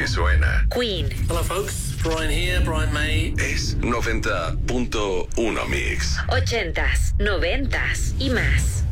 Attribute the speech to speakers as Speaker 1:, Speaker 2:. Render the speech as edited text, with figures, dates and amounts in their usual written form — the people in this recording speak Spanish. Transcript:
Speaker 1: Si suena.
Speaker 2: Queen.
Speaker 3: Hello, folks. Brian here, Brian May.
Speaker 1: Es 90.1 Mix.
Speaker 2: 80s, 90s y más.